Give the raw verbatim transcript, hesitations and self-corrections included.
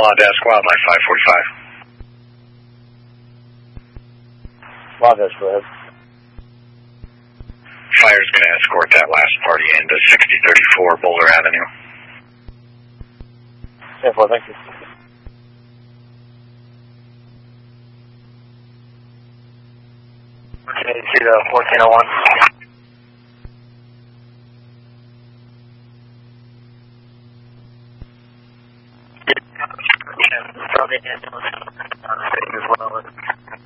Law Desk, Wildlife five forty-five. Law Desk, go ahead. Fire's going to escort that last party into sixty thirty-four Boulder Avenue. ten four, thank you. fourteen eighty-two to fourteen oh one. From the ambulance, as well as